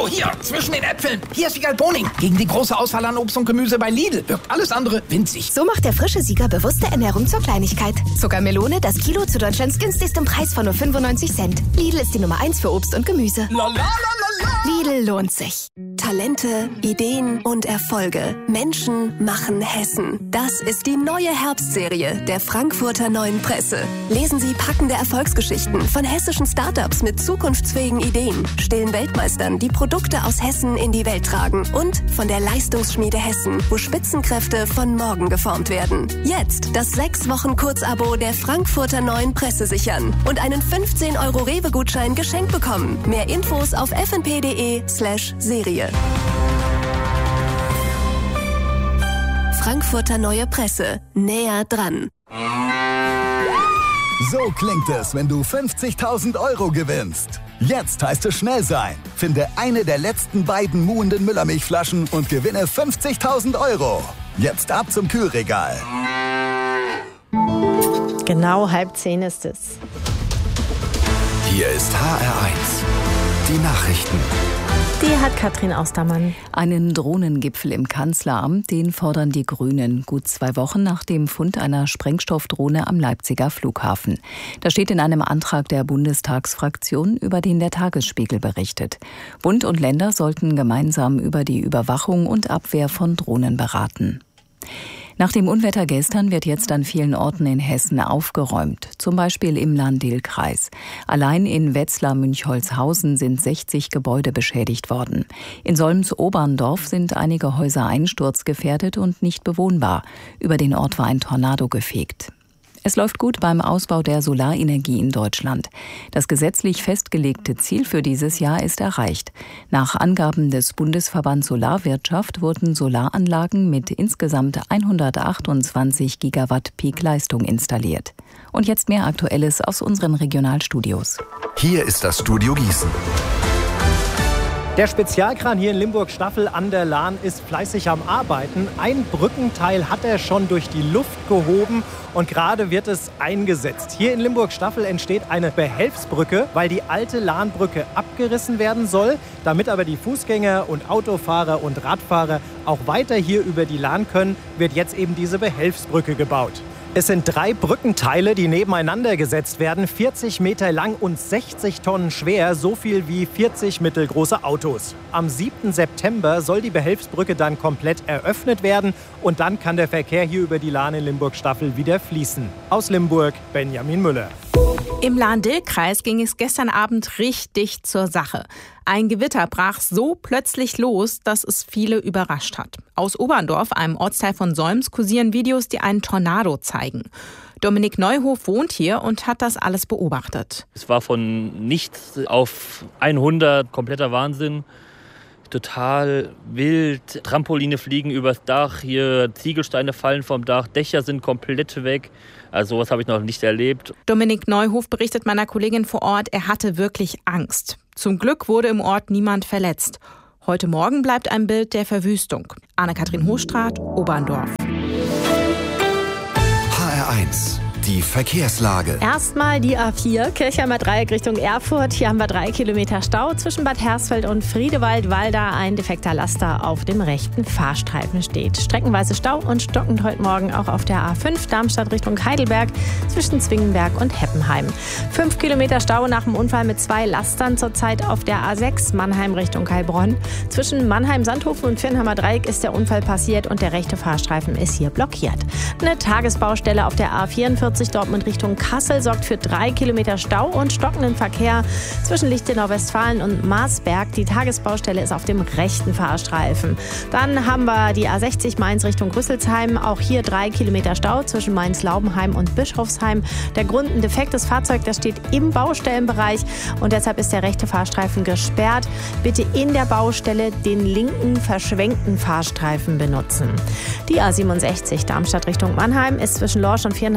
Oh, hier, zwischen den Äpfeln. Hier ist Siegal Boning. Gegen die große Auswahl an Obst und Gemüse bei Lidl wirkt alles andere winzig. So macht der frische Sieger bewusste Ernährung zur Kleinigkeit. Zuckermelone, das Kilo zu Deutschlands günstigstem Preis von nur 95 Cent. Lidl ist die Nummer 1 für Obst und Gemüse. Lidl lohnt sich. Talente, Ideen und Erfolge. Menschen machen Hessen. Das ist die neue Herbstserie der Frankfurter Neuen Presse. Lesen Sie packende Erfolgsgeschichten von hessischen Startups mit zukunftsfähigen Ideen, stillen Weltmeistern, die Produkte aus Hessen in die Welt tragen und von der Leistungsschmiede Hessen, wo Spitzenkräfte von morgen geformt werden. Jetzt das 6-Wochen-Kurzabo der Frankfurter Neuen Presse sichern und einen 15 € Rewe-Gutschein geschenkt bekommen. Mehr Infos auf fnp.de/Serie. Frankfurter Neue Presse. Näher dran. So klingt es, wenn du 50.000 € gewinnst. Jetzt heißt es schnell sein. Finde eine der letzten beiden muhenden Müllermilchflaschen und gewinne 50.000 €. Jetzt ab zum Kühlregal. Genau 9:30 ist es. Hier ist HR1. Die Nachrichten. Die hat Katrin Austermann. Einen Drohnengipfel im Kanzleramt, den fordern die Grünen, gut 2 Wochen nach dem Fund einer Sprengstoffdrohne am Leipziger Flughafen. Das steht in einem Antrag der Bundestagsfraktion, über den der Tagesspiegel berichtet. Bund und Länder sollten gemeinsam über die Überwachung und Abwehr von Drohnen beraten. Nach dem Unwetter gestern wird jetzt an vielen Orten in Hessen aufgeräumt, zum Beispiel im Lahn-Dill-Kreis. Allein in Wetzlar-Münchholzhausen sind 60 Gebäude beschädigt worden. In Solms-Oberndorf sind einige Häuser einsturzgefährdet und nicht bewohnbar. Über den Ort war ein Tornado gefegt. Es läuft gut beim Ausbau der Solarenergie in Deutschland. Das gesetzlich festgelegte Ziel für dieses Jahr ist erreicht. Nach Angaben des Bundesverbands Solarwirtschaft wurden Solaranlagen mit insgesamt 128 Gigawatt Peak-Leistung installiert. Und jetzt mehr Aktuelles aus unseren Regionalstudios. Hier ist das Studio Gießen. Der Spezialkran hier in Limburg-Staffel an der Lahn ist fleißig am Arbeiten. Ein Brückenteil hat er schon durch die Luft gehoben und gerade wird es eingesetzt. Hier in Limburg-Staffel entsteht eine Behelfsbrücke, weil die alte Lahnbrücke abgerissen werden soll. Damit aber die Fußgänger und Autofahrer und Radfahrer auch weiter hier über die Lahn können, wird jetzt eben diese Behelfsbrücke gebaut. Es sind 3 Brückenteile, die nebeneinander gesetzt werden, 40 Meter lang und 60 Tonnen schwer, so viel wie 40 mittelgroße Autos. Am 7. September soll die Behelfsbrücke dann komplett eröffnet werden und dann kann der Verkehr hier über die Lahn in Limburg-Staffel wieder fließen. Aus Limburg, Benjamin Müller. Im Lahn-Dill-Kreis ging es gestern Abend richtig zur Sache. Ein Gewitter brach so plötzlich los, dass es viele überrascht hat. Aus Oberndorf, einem Ortsteil von Solms, kursieren Videos, die einen Tornado zeigen. Dominik Neuhof wohnt hier und hat das alles beobachtet. Es war von nichts auf 100, kompletter Wahnsinn. Total wild. Trampoline fliegen übers Dach, hier Ziegelsteine fallen vom Dach, Dächer sind komplett weg. Also sowas habe ich noch nicht erlebt. Dominik Neuhof berichtet meiner Kollegin vor Ort, er hatte wirklich Angst. Zum Glück wurde im Ort niemand verletzt. Heute Morgen bleibt ein Bild der Verwüstung. Anne-Kathrin Hochstraat, Oberndorf. HR1. Die Verkehrslage. Erstmal die A4, Kirchheimer Dreieck Richtung Erfurt. Hier haben wir 3 Kilometer Stau zwischen Bad Hersfeld und Friedewald, weil da ein defekter Laster auf dem rechten Fahrstreifen steht. Streckenweise Stau und stockend heute Morgen auch auf der A5 Darmstadt Richtung Heidelberg zwischen Zwingenberg und Heppenheim. 5 Kilometer Stau nach dem Unfall mit 2 Lastern zurzeit auf der A6 Mannheim Richtung Heilbronn. Zwischen Mannheim-Sandhofen und Viernheimer Dreieck ist der Unfall passiert und der rechte Fahrstreifen ist hier blockiert. Eine Tagesbaustelle auf der A44 Dortmund Richtung Kassel sorgt für 3 Kilometer Stau und stockenden Verkehr zwischen Lichtenau-Westfalen und Marsberg. Die Tagesbaustelle ist auf dem rechten Fahrstreifen. Dann haben wir die A60 Mainz Richtung Rüsselsheim. Auch hier 3 Kilometer Stau zwischen Mainz-Laubenheim und Bischofsheim. Der Grund: ein defektes Fahrzeug, das steht im Baustellenbereich und deshalb ist der rechte Fahrstreifen gesperrt. Bitte in der Baustelle den linken verschwenkten Fahrstreifen benutzen. Die A67 Darmstadt Richtung Mannheim ist zwischen Lorsch und Viernheimer Dreieck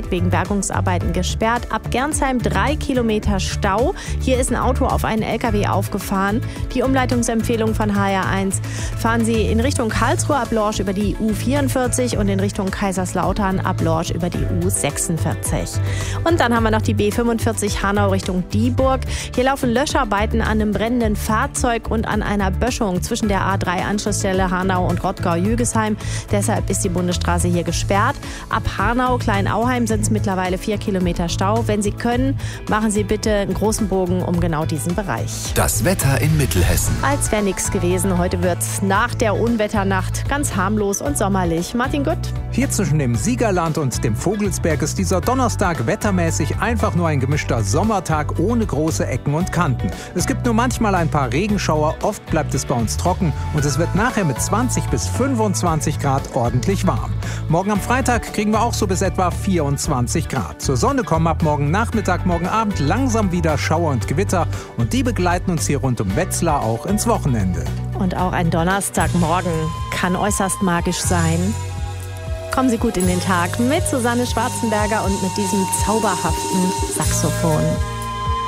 wegen Bergungsarbeiten gesperrt. Ab Gernsheim 3 Kilometer Stau. Hier ist ein Auto auf einen LKW aufgefahren. Die Umleitungsempfehlung von HR1: fahren Sie in Richtung Karlsruhe ab Lorsch über die U44 und in Richtung Kaiserslautern ab Lorsch über die U46. Und dann haben wir noch die B45 Hanau Richtung Dieburg. Hier laufen Löscharbeiten an einem brennenden Fahrzeug und an einer Böschung zwischen der A3-Anschlussstelle Hanau und Rottgau-Jügesheim. Deshalb ist die Bundesstraße hier gesperrt. Ab Hanau, Kleinauheim sind es mittlerweile 4 Kilometer Stau. Wenn Sie können, machen Sie bitte einen großen Bogen um genau diesen Bereich. Das Wetter in Mittelhessen. Als wäre nichts gewesen. Heute wird es nach der Unwetternacht ganz harmlos und sommerlich. Martin Gutt. Hier zwischen dem Siegerland und dem Vogelsberg ist dieser Donnerstag wettermäßig einfach nur ein gemischter Sommertag ohne große Ecken und Kanten. Es gibt nur manchmal ein paar Regenschauer, oft bleibt es bei uns trocken und es wird nachher mit 20 bis 25 Grad ordentlich warm. Morgen am Freitag kriegen wir auch so bis etwa 24 Grad. Zur Sonne kommen ab morgen Nachmittag, morgen Abend langsam wieder Schauer und Gewitter und die begleiten uns hier rund um Wetzlar auch ins Wochenende. Und auch ein Donnerstagmorgen kann äußerst magisch sein. Kommen Sie gut in den Tag mit Susanne Schwarzenberger und mit diesem zauberhaften Saxophon.